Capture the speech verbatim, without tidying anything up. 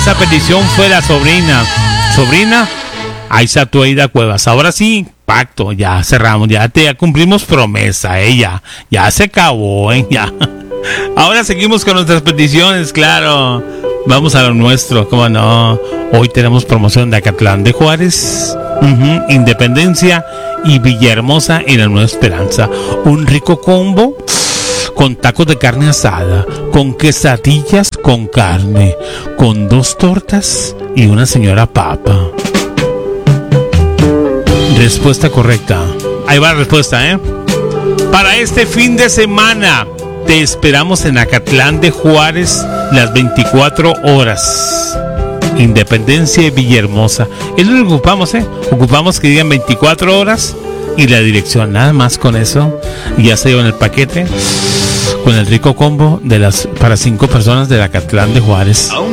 esa petición fue la sobrina. Sobrina, ahí está tu Aida Cuevas. Ahora sí, pacto, ya cerramos, ya te ya cumplimos promesa, eh, ya, ya se acabó, eh, ya. Ahora seguimos con nuestras peticiones, claro. Vamos a lo nuestro, cómo no. Hoy tenemos promoción de Acatlán de Juárez, uh-huh, Independencia y Villahermosa y la Nueva Esperanza. Un rico combo con tacos de carne asada, con quesadillas con carne, con dos tortas y una señora papa. Respuesta correcta. Ahí va la respuesta, ¿eh? Para este fin de semana te esperamos en Acatlán de Juárez las veinticuatro horas. Independencia y Villahermosa. Es lo que ocupamos, ¿eh? Ocupamos que digan veinticuatro horas y la dirección. Nada más con eso. Y ya se llevan el paquete con el rico combo de las para cinco personas del Acatlán de Juárez.